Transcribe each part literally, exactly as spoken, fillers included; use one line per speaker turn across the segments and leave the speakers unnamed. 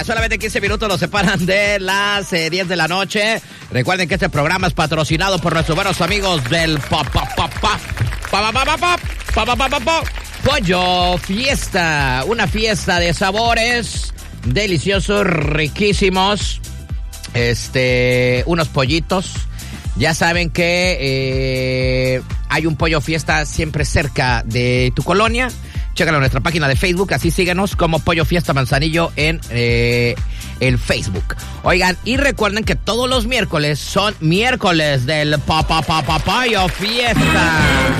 solamente quince minutos nos separan de las eh, diez de la noche. Recuerden que este programa es patrocinado por nuestros buenos amigos del pa pa pa pa pa pa pa pa pa pa pa pa Pollo Fiesta. Una fiesta de sabores deliciosos, riquísimos. Este, unos pollitos. Ya saben que eh, hay un Pollo Fiesta siempre cerca de tu colonia. Chécalo en nuestra página de Facebook, así síguenos como Pollo Fiesta Manzanillo en eh, el Facebook. Oigan, y recuerden que todos los miércoles son miércoles del pa pa pa pa Pollo Fiesta.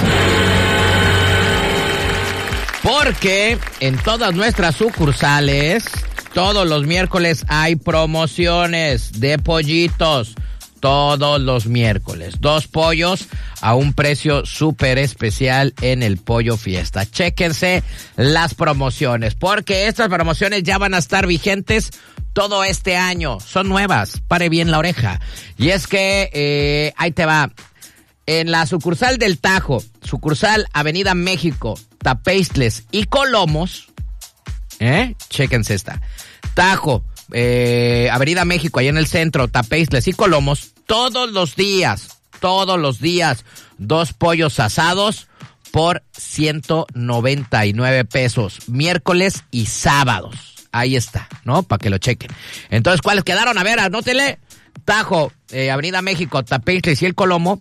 Porque en todas nuestras sucursales, todos los miércoles hay promociones de pollitos. Todos los miércoles. Dos pollos a un precio súper especial en el Pollo Fiesta. Chéquense las promociones, porque estas promociones ya van a estar vigentes todo este año. Son nuevas. Pare bien la oreja. Y es que, eh, ahí te va. En la sucursal del Tajo, sucursal Avenida México, Tapeistles y Colomos, ¿eh? Chéquense esta. Tajo, eh, Avenida México, ahí en el centro, Tapeistles y Colomos, todos los días, todos los días, dos pollos asados por ciento noventa y nueve pesos, miércoles y sábados. Ahí está, ¿no? Para que lo chequen. Entonces, ¿cuáles quedaron? A ver, anótele. Tajo, eh, Avenida México, Tapeistles y el Colomo,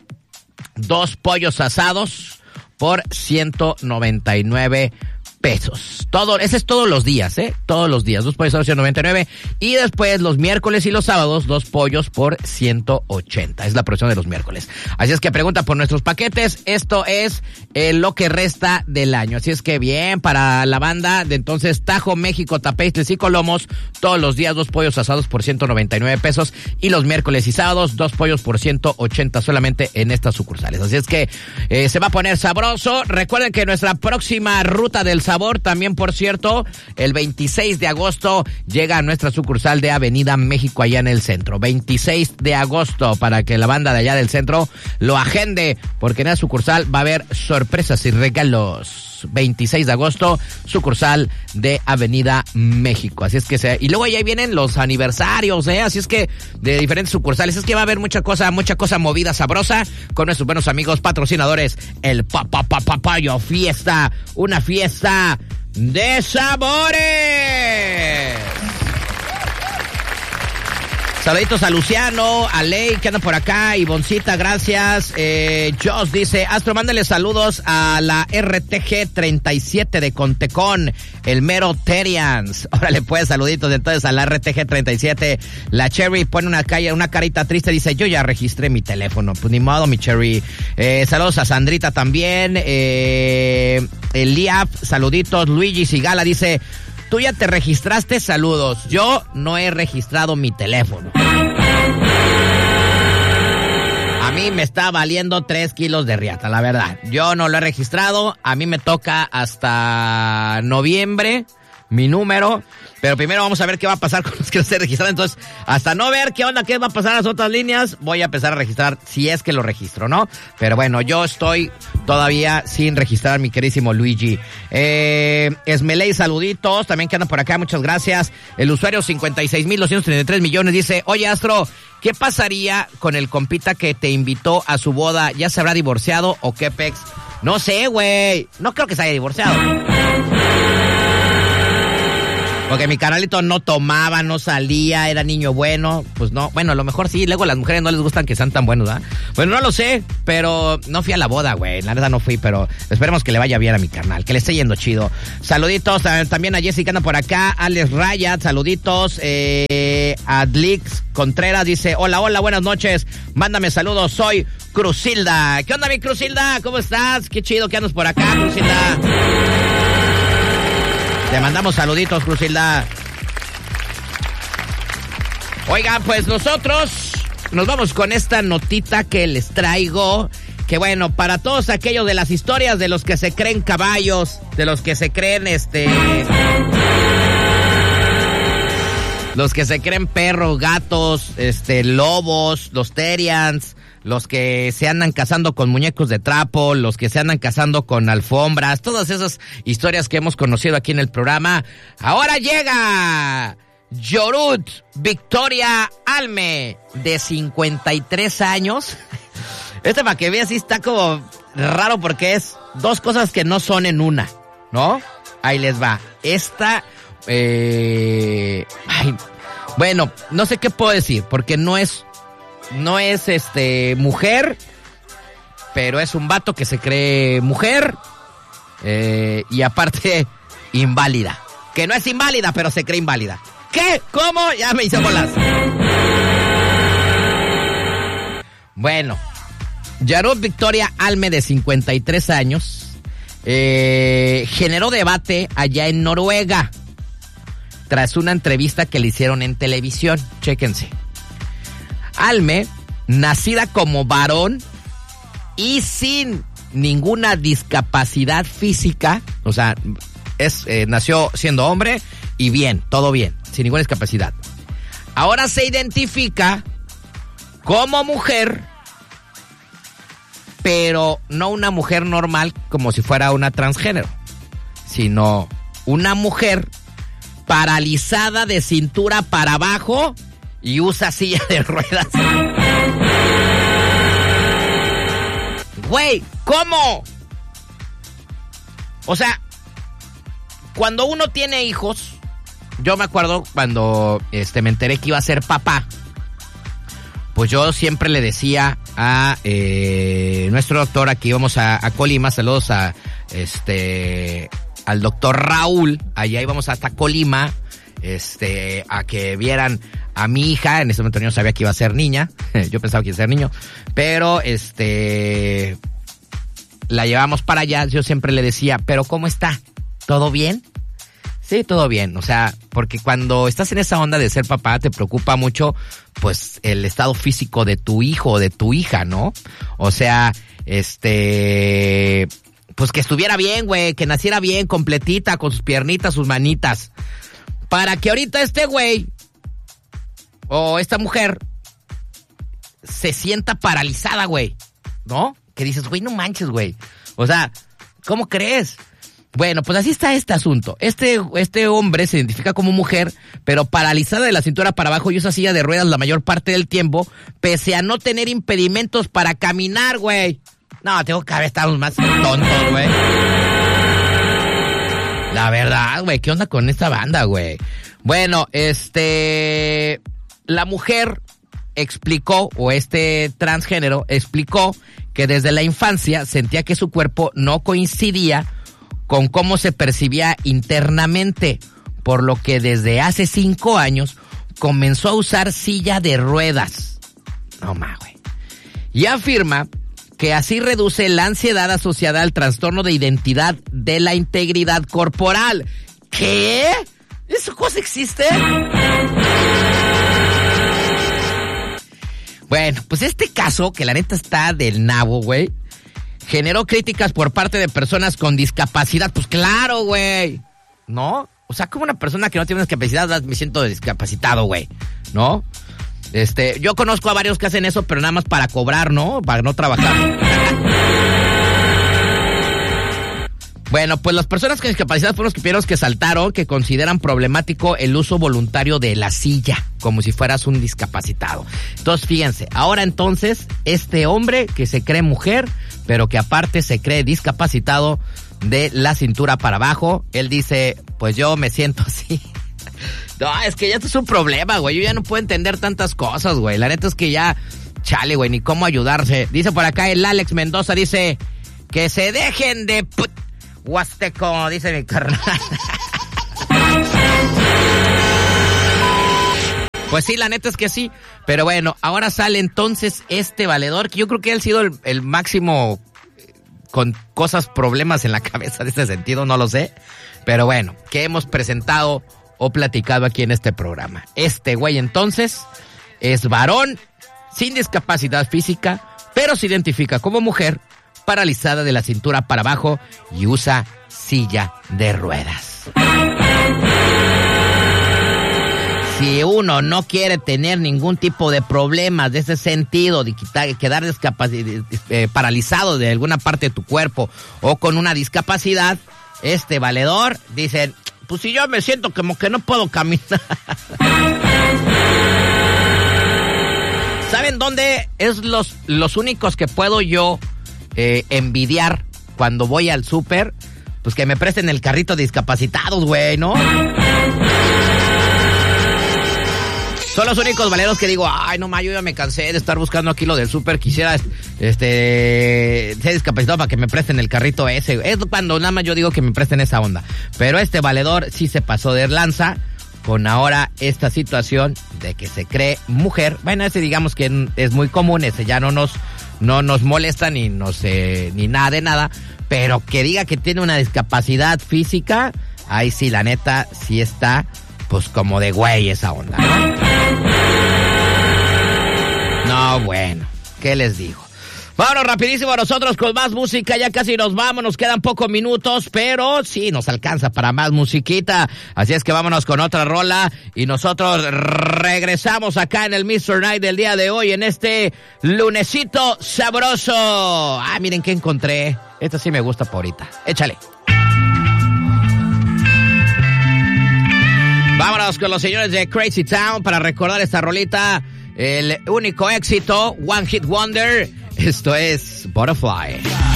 dos pollos asados por ciento noventa y nueve pesos. Todo, ese es todos los días, ¿eh? Todos los días, dos pollos a ciento noventa y nueve. Y después los miércoles y los sábados, dos pollos por ciento ochenta. Es la porción de los miércoles. Así es que pregunta por nuestros paquetes. Esto es eh, lo que resta del año. Así es que bien, para la banda de entonces Tajo, México, Tapeistles y Colomos, todos los días dos pollos asados por ciento noventa y nueve pesos. Y los miércoles y sábados, dos pollos por ciento ochenta solamente en estas sucursales. Así es que eh, se va a poner sabroso. Recuerden que nuestra próxima ruta del sabor también, por cierto, el veintiséis de agosto llega a nuestra sucursal de Avenida México allá en el centro. veintiséis de agosto, para que la banda de allá del centro lo agende, porque en la sucursal va a haber sorpresas y regalos. veintiséis de agosto, sucursal de Avenida México. Así es que se... Y luego ahí vienen los aniversarios, ¿eh? Así es que de diferentes sucursales. Es que va a haber mucha cosa, mucha cosa movida, sabrosa, con nuestros buenos amigos patrocinadores. El pa pa pa pa Pollo Fiesta. Una fiesta de sabores. Saluditos a Luciano, a Ley, que anda por acá, Ivoncita, gracias. Eh, Joss dice, Astro, mándale saludos a la R T G treinta y siete de Contecón, el mero Terians. Órale pues, saluditos entonces a la R T G treinta y siete. La Cherry pone una, calle, una carita triste, dice, yo ya registré mi teléfono. Pues ni modo, mi Cherry. Eh, saludos a Sandrita también. Eh, Eliab, saluditos. Luigi Sigala dice, tú ya te registraste, saludos. Yo no he registrado mi teléfono. A mí me está valiendo tres kilos de riata, la verdad. Yo no lo he registrado. A mí me toca hasta noviembre mi número. Pero primero vamos a ver qué va a pasar con los que no estén registrados. Entonces, hasta no ver qué onda, qué va a pasar a las otras líneas, voy a empezar a registrar, si es que lo registro, ¿no? Pero bueno, yo estoy todavía sin registrar, mi queridísimo Luigi. Eh, Esmeley, saluditos, también que andan por acá, muchas gracias. El usuario cincuenta y seis mil doscientos treinta y tres millones dice, oye, Astro, ¿qué pasaría con el compita que te invitó a su boda? ¿Ya se habrá divorciado o qué pex? No sé, güey, no creo que se haya divorciado. Porque mi carnalito no tomaba, no salía, era niño bueno, pues no, bueno, a lo mejor sí, luego a las mujeres no les gustan que sean tan buenos, ¿verdad? Bueno, no lo sé, pero no fui a la boda, güey, la verdad no fui, pero esperemos que le vaya bien a mi carnal, que le esté yendo chido. Saluditos también a Jessica, anda por acá, Alex Rayat, saluditos, eh, Adlix Contreras dice, hola, hola, buenas noches, mándame saludos, soy Cruzilda. ¿Qué onda, mi Cruzilda? ¿Cómo estás? Qué chido que andas por acá, Cruzilda. Te mandamos saluditos, Cruzilda. Oigan, pues nosotros nos vamos con esta notita que les traigo. Que bueno, para todos aquellos de las historias de los que se creen caballos, de los que se creen este... los que se creen perros, gatos, este, lobos, los Terians, los que se andan casando con muñecos de trapo, los que se andan casando con alfombras, todas esas historias que hemos conocido aquí en el programa. Ahora llega, Yorut Victoria Alme, de cincuenta y tres años. Este, para que veas, sí está como raro porque es dos cosas que no son en una, ¿no? Ahí les va. Esta, eh, ay, bueno, no sé qué puedo decir, porque no es, no es este mujer, pero es un vato que se cree mujer, eh, y aparte inválida. Que no es inválida, pero se cree inválida. ¿Qué? ¿Cómo? Ya me hice bolas. Bueno, Yarot Victoria Alme, de cincuenta y tres años, eh, generó debate allá en Noruega tras una entrevista que le hicieron en televisión. Chéquense. Alme, nacida como varón y sin ninguna discapacidad física, o sea, es eh, nació siendo hombre y bien, todo bien, sin ninguna discapacidad. Ahora se identifica como mujer, pero no una mujer normal como si fuera una transgénero, sino una mujer paralizada de cintura para abajo y usa silla de ruedas. Güey, ¿cómo? O sea, cuando uno tiene hijos, yo me acuerdo cuando este, me enteré que iba a ser papá, pues yo siempre le decía a eh, nuestro doctor, aquí íbamos a, a Colima, saludos a este al doctor Raúl, allá íbamos hasta Colima, este, a que vieran a mi hija. En ese momento yo no sabía que iba a ser niña, yo pensaba que iba a ser niño, pero este, la llevamos para allá. Yo siempre le decía, pero ¿cómo está? ¿Todo bien? Sí, todo bien. O sea, porque cuando estás en esa onda de ser papá, te preocupa mucho, pues, el estado físico de tu hijo o de tu hija, ¿no? O sea, este, pues que estuviera bien, güey, que naciera bien, completita, con sus piernitas, sus manitas. Para que ahorita este güey o esta mujer se sienta paralizada, güey, ¿no? Que dices, güey, no manches, güey. O sea, ¿cómo crees? Bueno, pues así está este asunto. Este, este hombre se identifica como mujer, pero paralizada de la cintura para abajo y usa silla de ruedas la mayor parte del tiempo, pese a no tener impedimentos para caminar, güey. No, tengo que haber estado más tontos, güey. La verdad, güey, ¿qué onda con esta banda, güey? Bueno, este, la mujer explicó, o este transgénero explicó, que desde la infancia sentía que su cuerpo no coincidía con cómo se percibía internamente, por lo que desde hace cinco años comenzó a usar silla de ruedas. No más, güey. Y afirma que así reduce la ansiedad asociada al trastorno de identidad de la integridad corporal. ¿Qué? ¿Eso cosa existe? Bueno, pues este caso, que la neta está del nabo, güey, generó críticas por parte de personas con discapacidad. Pues claro, güey, ¿no? O sea, como una persona que no tiene discapacidad, me siento discapacitado, güey, ¿no? Este, yo conozco a varios que hacen eso, pero nada más para cobrar, ¿no? Para no trabajar. Bueno, pues las personas con discapacidad fueron los primeros que saltaron, que consideran problemático el uso voluntario de la silla, como si fueras un discapacitado. Entonces, fíjense, ahora entonces, este hombre que se cree mujer, pero que aparte se cree discapacitado de la cintura para abajo, él dice, pues yo me siento así. No, es que ya esto es un problema, güey, yo ya no puedo entender tantas cosas, güey. La neta es que ya, chale, güey, ni cómo ayudarse. Dice por acá el Alex Mendoza, dice, que se dejen de... Put- Huasteco, dice mi carnal. Pues sí, la neta es que sí. Pero bueno, ahora sale entonces este valedor, que yo creo que él ha sido el, el máximo con cosas, problemas en la cabeza de este sentido, no lo sé. Pero bueno, que hemos presentado o platicado aquí en este programa. Este güey entonces es varón, sin discapacidad física, pero se identifica como mujer, paralizada de la cintura para abajo y usa silla de ruedas. Si uno no quiere tener ningún tipo de problemas de ese sentido, de quitar, quedar discapac- eh, paralizado de alguna parte de tu cuerpo o con una discapacidad, este valedor, dicen, Pues si yo me siento como que no puedo caminar. ¿Saben dónde es los, los únicos que puedo yo eh, envidiar cuando voy al súper? Pues que me presten el carrito de discapacitados, güey, ¿no? Son los únicos valeros que digo, ay, no, ma, yo ya me cansé de estar buscando aquí lo del súper. Quisiera, este, ser discapacitado para que me presten el carrito ese. Es cuando nada más yo digo que me presten esa onda. Pero este valedor sí se pasó de lanza con ahora esta situación de que se cree mujer. Bueno, ese digamos que es muy común, ese ya no nos, no nos molesta ni nos, eh, ni nada de nada. Pero que diga que tiene una discapacidad física, ahí sí, la neta, sí está, pues como de güey esa onda, ¿no? No, bueno, ¿qué les digo? Vámonos rapidísimo nosotros con más música, ya casi nos vamos, nos quedan pocos minutos, pero sí, nos alcanza para más musiquita, así es que vámonos con otra rola y nosotros regresamos acá en el mister Night del día de hoy, en este lunesito sabroso. Ah, miren qué encontré, esta sí me gusta por ahorita, échale. Vámonos con los señores de Crazy Town para recordar esta rolita, el único éxito, One Hit Wonder. Esto es Butterfly.